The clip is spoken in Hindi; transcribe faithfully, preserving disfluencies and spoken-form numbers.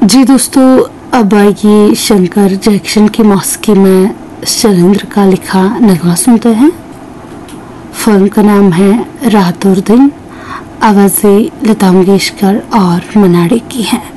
जी दोस्तों, अब आइए शंकर जैक्सन की मौसीकी में शैलेंद्र का लिखा नगमा सुनते हैं। फिल्म का नाम है रात और दिन। आवाज़ें लता मंगेशकर और मन्ना डे की हैं।